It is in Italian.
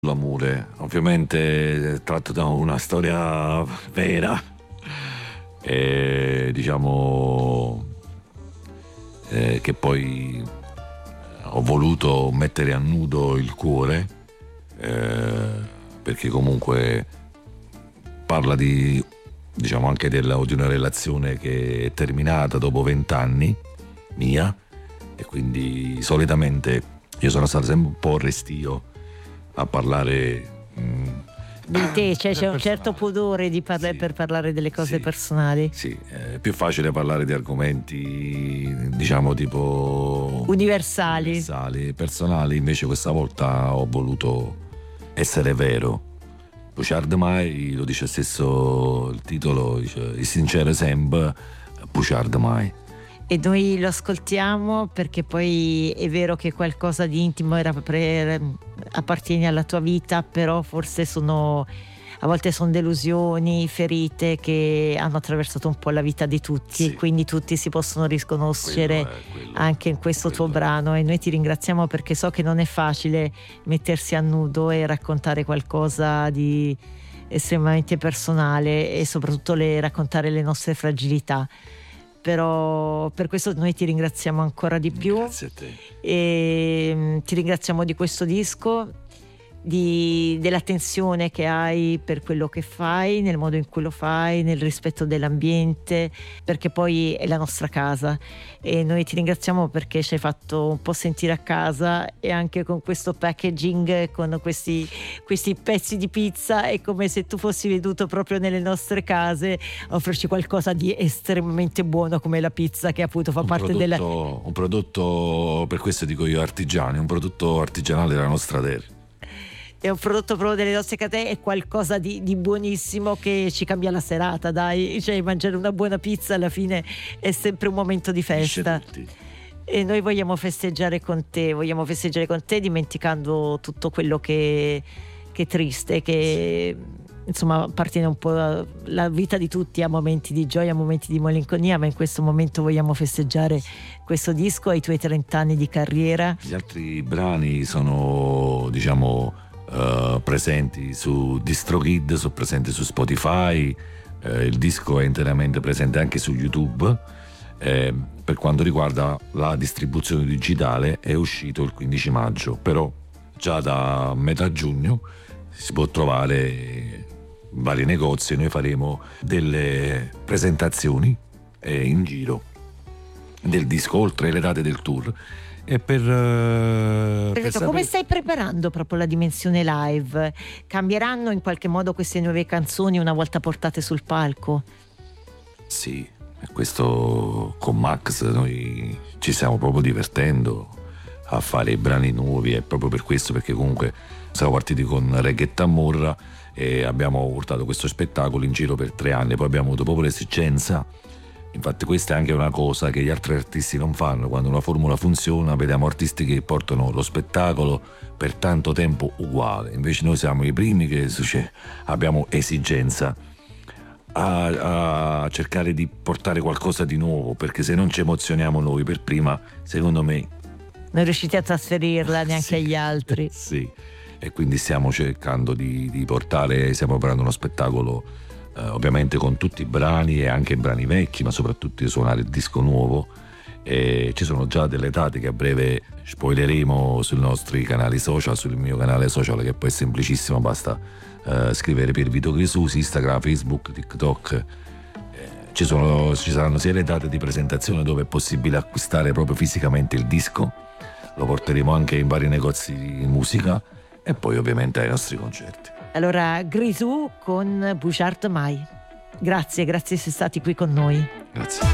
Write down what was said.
L'amore, ovviamente tratto da una storia vera e diciamo che poi ho voluto mettere a nudo il cuore perché comunque parla di, diciamo, anche di una relazione che è terminata dopo 20 anni mia, e quindi solitamente io sono stato sempre un po' restio a parlare di te, cioè c'è un certo pudore di sì, per parlare delle cose sì, personali. sì, è più facile parlare di argomenti, diciamo, tipo Universali. personali. Invece questa volta ho voluto essere vero. Puchard mai, lo dice stesso il titolo, dice il sincero sempre, Puchard mai. E noi lo ascoltiamo perché poi è vero che qualcosa di intimo appartiene alla tua vita, però forse a volte sono delusioni, ferite che hanno attraversato un po' la vita di tutti, Sì. e quindi tutti si possono riconoscere Quello anche in questo tuo brano, e noi ti ringraziamo perché so che non è facile mettersi a nudo e raccontare qualcosa di estremamente personale e soprattutto raccontare le nostre fragilità. Però per questo noi ti ringraziamo ancora di più. Grazie a te. E ti ringraziamo di questo disco, dell'attenzione che hai per quello che fai, nel modo in cui lo fai, nel rispetto dell'ambiente, perché poi è la nostra casa, e noi ti ringraziamo perché ci hai fatto un po' sentire a casa, e anche con questo packaging, con questi pezzi di pizza, è come se tu fossi venuto proprio nelle nostre case a offrirci qualcosa di estremamente buono come la pizza, che appunto fa parte un prodotto, per questo dico io, artigiano, un prodotto artigianale della nostra terra. È un prodotto proprio delle nostre catene, è qualcosa di buonissimo che ci cambia la serata, dai, cioè mangiare una buona pizza alla fine è sempre un momento di festa. E noi vogliamo festeggiare con te dimenticando tutto quello che è triste, che insomma appartiene un po' alla vita di tutti, a momenti di gioia, a momenti di malinconia, ma in questo momento vogliamo festeggiare questo disco ai tuoi 30 anni di carriera. Gli altri brani sono, diciamo, presenti su DistroKid, sono presenti su Spotify, il disco è interamente presente anche su YouTube. Per quanto riguarda la distribuzione digitale è uscito il 15 maggio, però già da metà giugno si può trovare in vari negozi, e noi faremo delle presentazioni in giro del disco oltre le date del tour. E come stai preparando proprio la dimensione live? Cambieranno in qualche modo queste nuove canzoni una volta portate sul palco? Sì, questo con Max noi ci stiamo proprio divertendo a fare i brani nuovi, e proprio per questo, perché comunque siamo partiti con Reggae Tamurra e abbiamo portato questo spettacolo in giro per 3 anni, poi abbiamo avuto proprio l'esigenza. Infatti questa è anche una cosa che gli altri artisti non fanno. Quando una formula funziona vediamo artisti che portano lo spettacolo per tanto tempo uguale, invece noi siamo i primi che abbiamo esigenza a cercare di portare qualcosa di nuovo, perché se non ci emozioniamo noi per prima, secondo me non riuscite a trasferirla neanche agli altri. Sì, e quindi stiamo cercando di portare, stiamo preparando uno spettacolo ovviamente con tutti i brani e anche i brani vecchi, ma soprattutto di suonare il disco nuovo, e ci sono già delle date che a breve spoileremo sui nostri canali social, sul mio canale social, che poi è semplicissimo, basta scrivere per Vito Grisusi, Instagram, Facebook, TikTok. Ci saranno sia le date di presentazione dove è possibile acquistare proprio fisicamente il disco, lo porteremo anche in vari negozi di musica, e poi ovviamente ai nostri concerti. Allora, Grisù con Puchard mai. Grazie di essere stati qui con noi. Grazie.